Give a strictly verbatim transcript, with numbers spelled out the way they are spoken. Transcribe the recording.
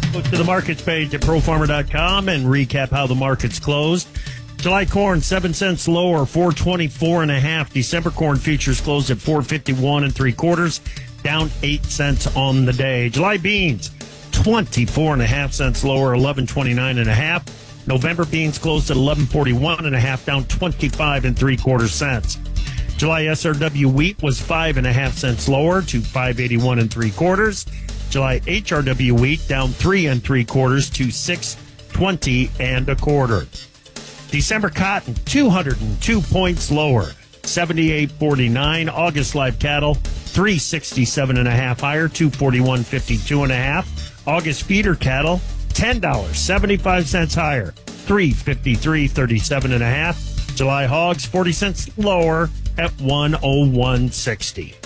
Look to the markets page at pro farmer dot com and recap how the markets closed. July corn, seven cents lower, four twenty-four and a half. December corn futures closed at four fifty-one and three quarters, down eight cents on the day. July beans, twenty-four and a half cents lower, eleven twenty-nine and a half. November beans closed at eleven forty-one and a half, down twenty-five and three quarters cents. July S R W wheat was five and a half cents lower to five eighty-one and three quarters. July H R W wheat down three and three quarters to six twenty and a quarter. December cotton two hundred two points lower, seventy-eight forty-nine. August live cattle three sixty-seven and a half higher, two forty-one fifty-two and a half. August feeder cattle ten dollars seventy-five cents higher, three fifty-three thirty-seven and a half. July hogs forty cents lower at one oh one sixty.